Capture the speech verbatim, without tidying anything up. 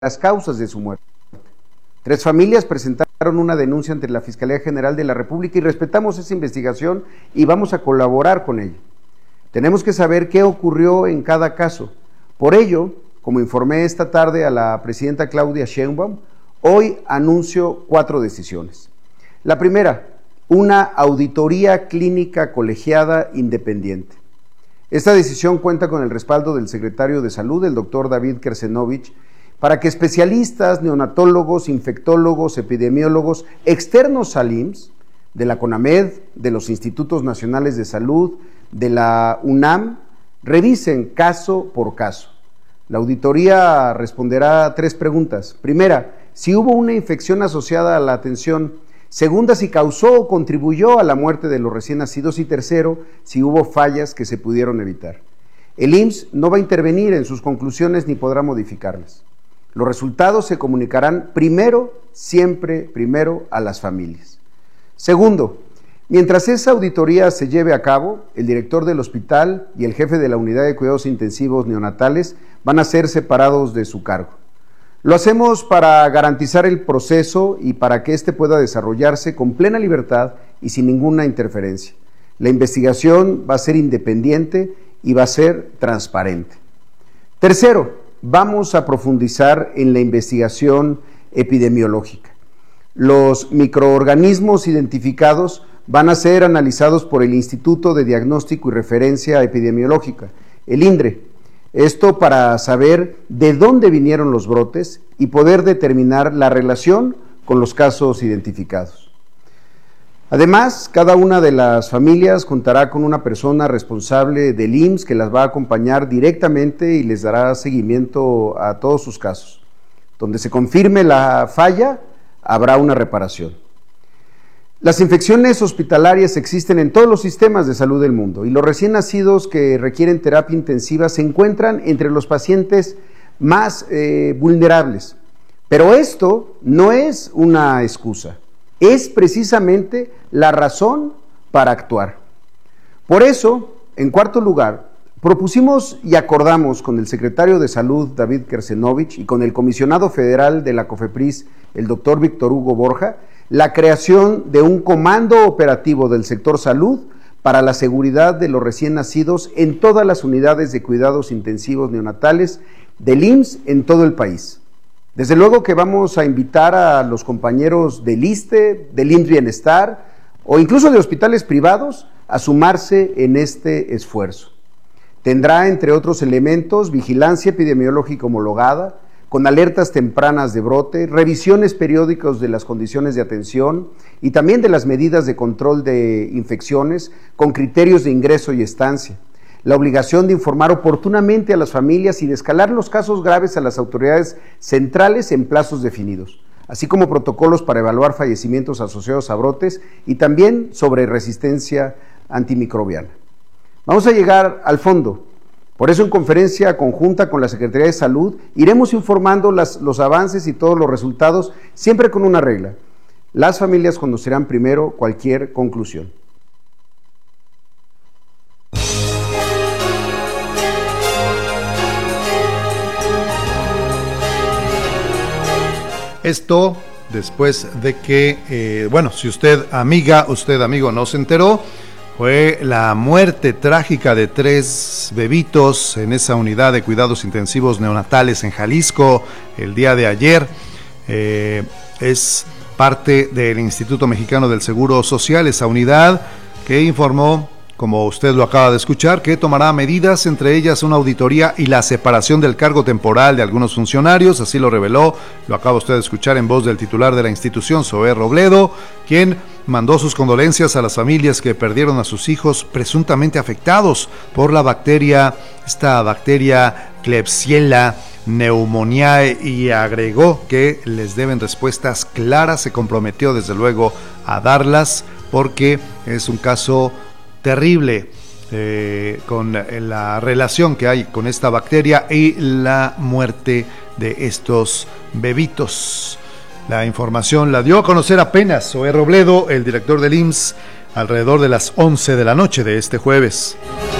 las causas de su muerte. Tres familias presentaron una denuncia ante la Fiscalía General de la República y respetamos esa investigación y vamos a colaborar con ella. Tenemos que saber qué ocurrió en cada caso. Por ello, como informé esta tarde a la presidenta Claudia Sheinbaum, hoy anuncio cuatro decisiones. La primera, una auditoría clínica colegiada independiente. Esta decisión cuenta con el respaldo del secretario de Salud, el doctor David Kersenovich, para que especialistas, neonatólogos, infectólogos, epidemiólogos, externos al I M S S, de la CONAMED, de los Institutos Nacionales de Salud, de la UNAM, revisen caso por caso. La auditoría responderá a tres preguntas. Primera, si hubo una infección asociada a la atención. Segunda, si causó o contribuyó a la muerte de los recién nacidos. Y tercero, si hubo fallas que se pudieron evitar. El I M S S no va a intervenir en sus conclusiones ni podrá modificarlas. Los resultados se comunicarán primero, siempre primero, a las familias. Segundo, mientras esa auditoría se lleve a cabo, el director del hospital y el jefe de la unidad de cuidados intensivos neonatales van a ser separados de su cargo. Lo hacemos para garantizar el proceso y para que éste pueda desarrollarse con plena libertad y sin ninguna interferencia. La investigación va a ser independiente y va a ser transparente. Tercero, vamos a profundizar en la investigación epidemiológica. Los microorganismos identificados van a ser analizados por el Instituto de Diagnóstico y Referencia Epidemiológica, el INDRE. Esto para saber de dónde vinieron los brotes y poder determinar la relación con los casos identificados. Además, cada una de las familias contará con una persona responsable del I M S S que las va a acompañar directamente y les dará seguimiento a todos sus casos. Donde se confirme la falla, habrá una reparación. Las infecciones hospitalarias existen en todos los sistemas de salud del mundo y los recién nacidos que requieren terapia intensiva se encuentran entre los pacientes más eh, vulnerables. Pero esto no es una excusa, es precisamente la razón para actuar. Por eso, en cuarto lugar, propusimos y acordamos con el secretario de Salud, David Kersenovich, y con el comisionado federal de la COFEPRIS, el doctor Víctor Hugo Borja, la creación de un comando operativo del sector salud para la seguridad de los recién nacidos en todas las unidades de cuidados intensivos neonatales del I M S S en todo el país. Desde luego que vamos a invitar a los compañeros del ISSSTE, del I M S S Bienestar o incluso de hospitales privados a sumarse en este esfuerzo. Tendrá, entre otros elementos, vigilancia epidemiológica homologada, con alertas tempranas de brote, revisiones periódicas de las condiciones de atención y también de las medidas de control de infecciones con criterios de ingreso y estancia. La obligación de informar oportunamente a las familias y de escalar los casos graves a las autoridades centrales en plazos definidos, así como protocolos para evaluar fallecimientos asociados a brotes y también sobre resistencia antimicrobiana. Vamos a llegar al fondo. Por eso, en conferencia conjunta con la Secretaría de Salud, iremos informando las, los avances y todos los resultados, siempre con una regla. Las familias conocerán primero cualquier conclusión. Esto después de que, eh, bueno, si usted, amiga, usted, amigo, no se enteró, fue la muerte trágica de tres bebitos en esa unidad de cuidados intensivos neonatales en Jalisco el día de ayer. Eh, es parte del Instituto Mexicano del Seguro Social, esa unidad que informó, como usted lo acaba de escuchar, que tomará medidas, entre ellas una auditoría y la separación del cargo temporal de algunos funcionarios. Así lo reveló, lo acaba usted de escuchar en voz del titular de la institución, Zoé Robledo, quien mandó sus condolencias a las familias que perdieron a sus hijos presuntamente afectados por la bacteria, esta bacteria Klebsiella pneumoniae, y agregó que les deben respuestas claras. Se comprometió desde luego a darlas porque es un caso terrible eh, con la relación que hay con esta bacteria y la muerte de estos bebitos. La información la dio a conocer apenas Zoé Robledo, el director del I M S S, alrededor de las once de la noche de este jueves.